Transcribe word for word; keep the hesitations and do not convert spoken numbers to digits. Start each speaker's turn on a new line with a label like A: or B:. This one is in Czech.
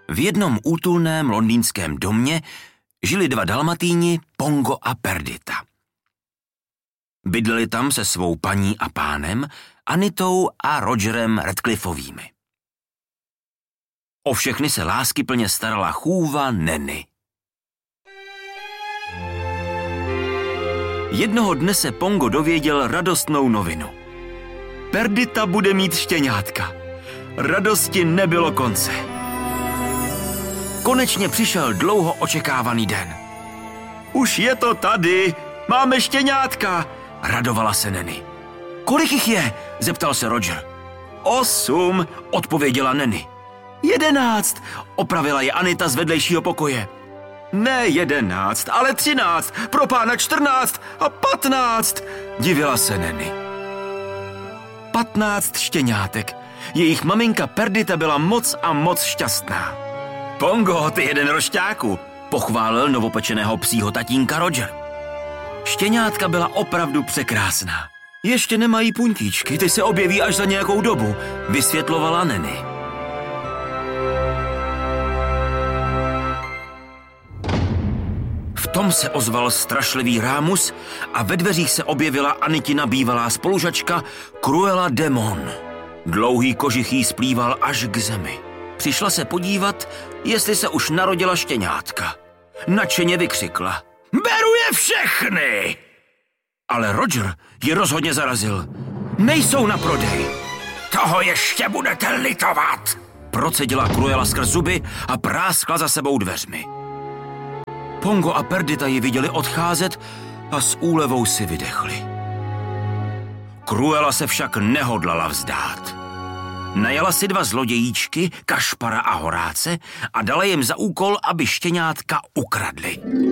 A: V jednom útulném londýnském domě žili dva dalmatíni, Pongo a Perdita. Bydleli tam se svou paní a pánem, Anitou a Rogerem Radcliffovými. O všechny se láskyplně starala chůva Nanny. Jednoho dne se Pongo dověděl radostnou novinu. Perdita bude mít štěňátka. Radosti nebylo konce. Konečně přišel dlouho očekávaný den. Už je to tady, máme štěňátka, radovala se Nanny. Kolik jich je? Zeptal se Roger. Osm, odpověděla Nanny. Jedenáct, opravila je Anita z vedlejšího pokoje. Ne jedenáct, ale třináct, pro pána čtrnáct a patnáct, divila se Nanny. Patnáct štěňátek. Jejich maminka Perdita byla moc a moc šťastná. Pongo, ty jeden rošťáku, pochválil novopečeného psího tatínka Roger. Štěňátka byla opravdu překrásná. Ještě nemají puntíčky, ty se objeví až za nějakou dobu, vysvětlovala Nanny. V tom se ozval strašlivý rámus a ve dveřích se objevila Anitina bývalá spolužačka Cruella de Mon. Dlouhý kožich jí splýval až k zemi. Přišla se podívat, jestli se už narodila štěňátka. Nadšeně vykřikla. Beru je všechny! Ale Roger ji rozhodně zarazil. Nejsou na prodej. Toho ještě budete litovat, procedila Cruella skrz zuby a práskla za sebou dveřmi. Pongo a Perdita ji viděli odcházet a s úlevou si vydechli. Cruella se však nehodlala vzdát. Najala si dva zlodějíčky, Kašpara a Horáce, a dala jim za úkol, aby štěňátka ukradli.